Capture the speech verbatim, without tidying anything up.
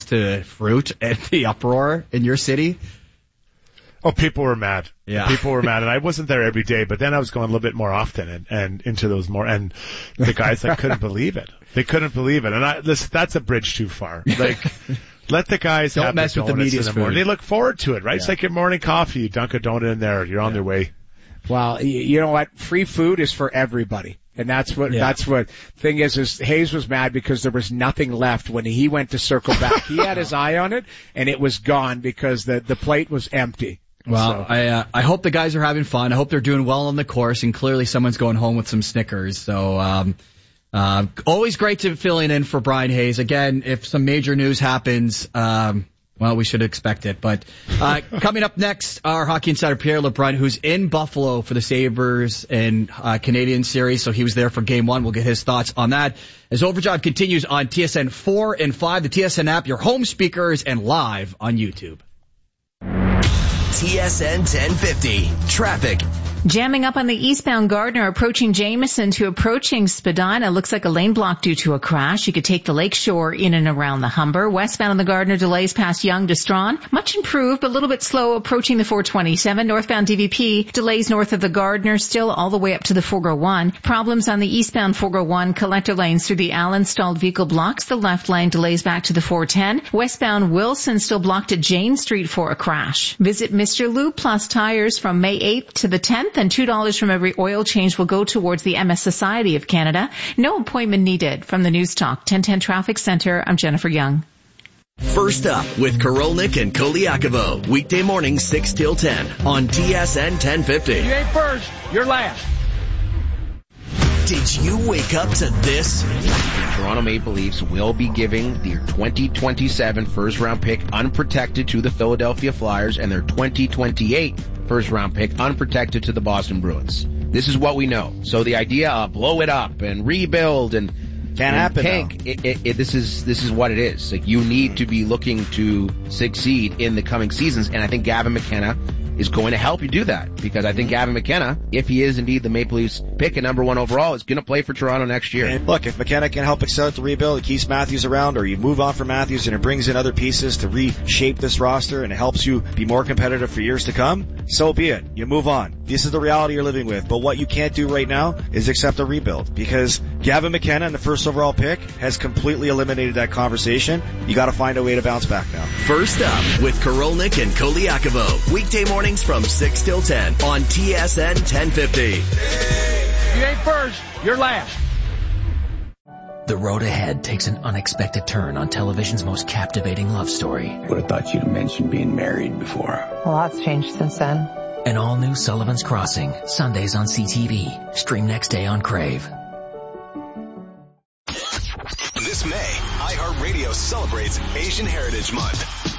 to fruit and the uproar in your city? Oh, people were mad. Yeah. People were mad, and I wasn't there every day, but then I was going a little bit more often and, and into those more, and the guys that couldn't believe it. They couldn't believe it. And I, this, that's a bridge too far. Like, let the guys Don't have mess the with the donuts media's in the morning. food. They look forward to it, right? Yeah. It's like your morning coffee. You dunk a donut in there. You're on yeah. their way. Well, you know what? Free food is for everybody. And that's what, yeah. that's what, thing is, is Hayes was mad because there was nothing left when he went to circle back. He had his eye on it, and it was gone because the, the plate was empty. Well, so. I uh, I hope the guys are having fun. I hope they're doing well on the course, and clearly someone's going home with some Snickers. So, um, uh, always great to filling in for Brian Hayes. Again, if some major news happens, um, well, we should expect it. But uh, coming up next, our hockey insider Pierre LeBrun, who's in Buffalo for the Sabres and uh, Canadian series. So he was there for game one. We'll get his thoughts on that. As Overdrive continues on T S N four and five, the T S N app, your home speakers, and live on YouTube. T S N ten fifty. Traffic. Jamming up on the eastbound Gardner, approaching Jameson to approaching Spadina. Looks like a lane block due to a crash. You could take the Lakeshore in and around the Humber. Westbound on the Gardner, delays past Yonge to Strawn. Much improved, but a little bit slow approaching the four twenty-seven. Northbound D V P, delays north of the Gardner, still all the way up to the four oh one. Problems on the eastbound four oh one, collector lanes through the Allen stalled vehicle blocks. The left lane delays back to the four ten. Westbound Wilson still blocked at Jane Street for a crash. Visit Mister Lube Plus Tires from May eighth to the tenth, and two dollars from every oil change will go towards the M S Society of Canada. No appointment needed. From the News Talk ten ten Traffic Center, I'm Jennifer Young. First up with Korolnik and Koliakovo. Weekday mornings six till ten on T S N ten fifty. You ain't first, you're last. Did you wake up to this? The Toronto Maple Leafs will be giving their twenty twenty-seven first-round pick unprotected to the Philadelphia Flyers and their twenty twenty-eight first-round pick unprotected to the Boston Bruins. This is what we know. So the idea of blow it up and rebuild and can't happen. Tank, it, it, it, this is this is what it is. Like, you need to be looking to succeed in the coming seasons, and I think Gavin McKenna is going to help you do that, because I think Gavin McKenna, if he is indeed the Maple Leafs pick at number one overall, is going to play for Toronto next year. And look, if McKenna can help accelerate the rebuild, it keeps Matthews around, or you move on from Matthews and it brings in other pieces to reshape this roster and it helps you be more competitive for years to come, so be it. You move on. This is the reality you're living with. But what you can't do right now is accept a rebuild, because Gavin McKenna in the first overall pick has completely eliminated that conversation. You got to find a way to bounce back now. First up with Korolnik and Koliakovo. Weekday mornings from six till ten on T S N ten fifty. You ain't first, you're last. The road ahead takes an unexpected turn on television's most captivating love story. Would have thought you'd mentioned being married before. A lot's changed since then. An all-new Sullivan's Crossing, Sundays on C T V. Stream next day on Crave. This May, iHeartRadio celebrates Asian Heritage Month.